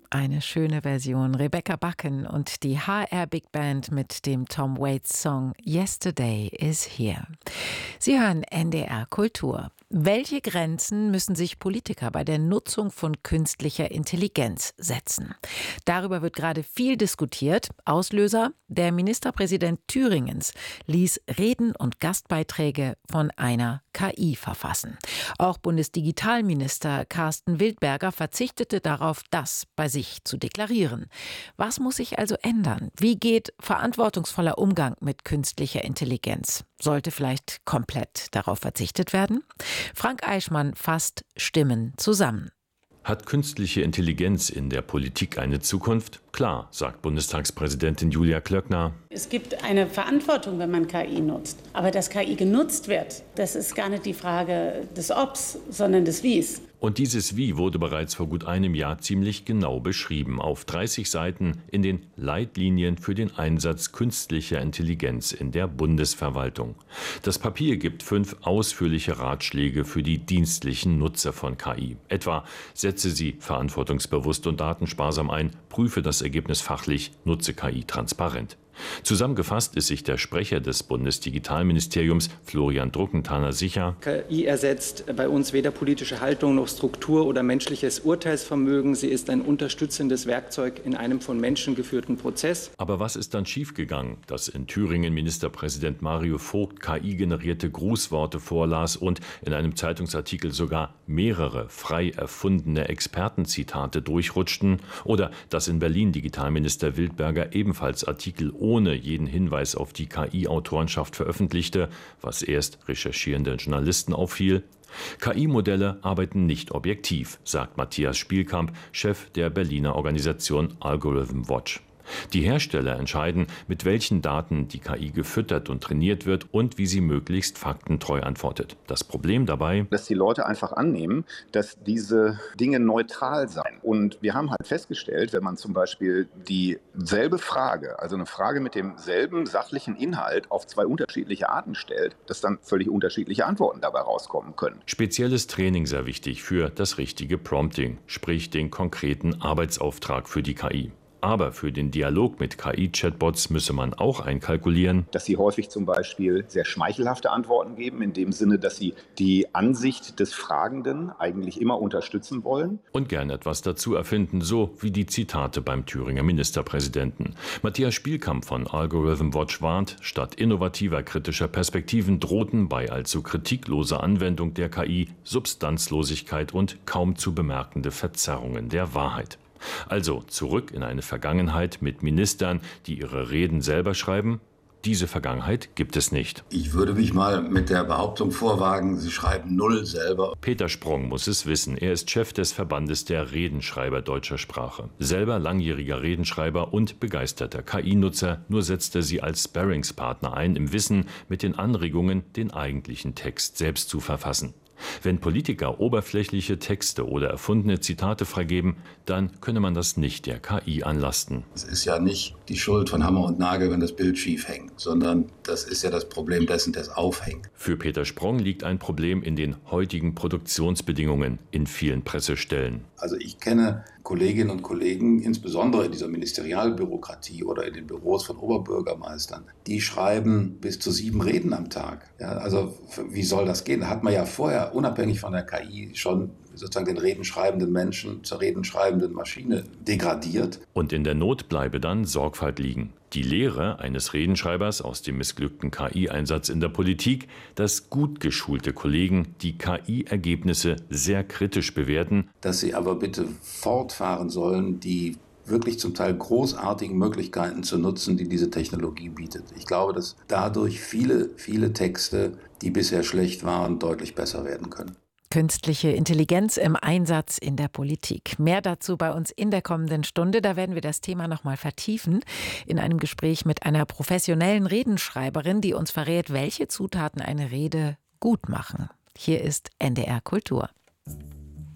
Eine schöne Version. Rebecca Bucken und die HR Big Band mit dem Tom Waits Song Yesterday is Here. Sie hören NDR Kultur. Welche Grenzen müssen sich Politiker bei der Nutzung von künstlicher Intelligenz setzen? Darüber wird gerade viel diskutiert. Auslöser: der Ministerpräsident Thüringens ließ Reden und Gastbeiträge von einer KI verfassen. Auch Bundesdigitalminister Carsten Wildberger verzichtete darauf, das bei sich zu deklarieren. Was muss sich also ändern? Wie geht verantwortungsvoller Umgang mit künstlicher Intelligenz? Sollte vielleicht komplett darauf verzichtet werden? Frank Eichmann fasst Stimmen zusammen. Hat künstliche Intelligenz in der Politik eine Zukunft? Klar, sagt Bundestagspräsidentin Julia Klöckner. Es gibt eine Verantwortung, wenn man KI nutzt. Aber dass KI genutzt wird, das ist gar nicht die Frage des Obs, sondern des Wies. Und dieses Wie wurde bereits vor gut einem Jahr ziemlich genau beschrieben, auf 30 Seiten in den Leitlinien für den Einsatz künstlicher Intelligenz in der Bundesverwaltung. Das Papier gibt 5 ausführliche Ratschläge für die dienstlichen Nutzer von KI. Etwa: setze sie verantwortungsbewusst und datensparsam ein, prüfe das Ergebnis fachlich, nutze KI transparent. Zusammengefasst ist sich der Sprecher des Bundesdigitalministeriums, Florian Druckenthaler, sicher: KI ersetzt bei uns weder politische Haltung noch Struktur oder menschliches Urteilsvermögen. Sie ist ein unterstützendes Werkzeug in einem von Menschen geführten Prozess. Aber was ist dann schiefgegangen, dass in Thüringen Ministerpräsident Mario Vogt KI-generierte Grußworte vorlas und in einem Zeitungsartikel sogar mehrere frei erfundene Expertenzitate durchrutschten? Oder dass in Berlin Digitalminister Wildberger ebenfalls Artikel ohne jeden Hinweis auf die KI-Autorenschaft veröffentlichte, was erst recherchierenden Journalisten auffiel? KI-Modelle arbeiten nicht objektiv, sagt Matthias Spielkamp, Chef der Berliner Organisation Algorithm Watch. Die Hersteller entscheiden, mit welchen Daten die KI gefüttert und trainiert wird und wie sie möglichst faktentreu antwortet. Das Problem dabei: dass die Leute einfach annehmen, dass diese Dinge neutral seien. Und wir haben halt festgestellt, wenn man zum Beispiel dieselbe Frage, also eine Frage mit demselben sachlichen Inhalt auf 2 unterschiedliche Arten stellt, dass dann völlig unterschiedliche Antworten dabei rauskommen können. Spezielles Training sehr wichtig für das richtige Prompting, sprich den konkreten Arbeitsauftrag für die KI. Aber für den Dialog mit KI-Chatbots müsse man auch einkalkulieren, dass sie häufig zum Beispiel sehr schmeichelhafte Antworten geben, in dem Sinne, dass sie die Ansicht des Fragenden eigentlich immer unterstützen wollen. Und gern etwas dazu erfinden, so wie die Zitate beim Thüringer Ministerpräsidenten. Matthias Spielkamp von Algorithm Watch warnt: statt innovativer kritischer Perspektiven drohten bei allzu kritikloser Anwendung der KI Substanzlosigkeit und kaum zu bemerkende Verzerrungen der Wahrheit. Also zurück in eine Vergangenheit mit Ministern, die ihre Reden selber schreiben? Diese Vergangenheit gibt es nicht. Ich würde mich mal mit der Behauptung vorwagen, sie schreiben null selber. Peter Sprong muss es wissen. Er ist Chef des Verbandes der Redenschreiber deutscher Sprache. Selber langjähriger Redenschreiber und begeisterter KI-Nutzer, nur setzt er sie als Sparringspartner ein, im Wissen, mit den Anregungen den eigentlichen Text selbst zu verfassen. Wenn Politiker oberflächliche Texte oder erfundene Zitate freigeben, dann könne man das nicht der KI anlasten. Es ist ja nicht die Schuld von Hammer und Nagel, wenn das Bild schief hängt, sondern das ist ja das Problem dessen, der es aufhängt. Für Peter Sprong liegt ein Problem in den heutigen Produktionsbedingungen in vielen Pressestellen. Also ich kenne Kolleginnen und Kollegen, insbesondere in dieser Ministerialbürokratie oder in den Büros von Oberbürgermeistern, die schreiben bis zu 7 Reden am Tag. Ja, also wie soll das gehen? Da hat man ja vorher, unabhängig von der KI, schon sozusagen den redenschreibenden Menschen zur redenschreibenden Maschine degradiert. Und in der Not bleibe dann Sorgfalt liegen. Die Lehre eines Redenschreibers aus dem missglückten KI-Einsatz in der Politik, dass gut geschulte Kollegen die KI-Ergebnisse sehr kritisch bewerten. Dass sie aber bitte fortfahren sollen, die wirklich zum Teil großartigen Möglichkeiten zu nutzen, die diese Technologie bietet. Ich glaube, dass dadurch viele Texte, die bisher schlecht waren, deutlich besser werden können. Künstliche Intelligenz im Einsatz in der Politik. Mehr dazu bei uns in der kommenden Stunde. Da werden wir das Thema noch mal vertiefen in einem Gespräch mit einer professionellen Redenschreiberin, die uns verrät, welche Zutaten eine Rede gut machen. Hier ist NDR Kultur.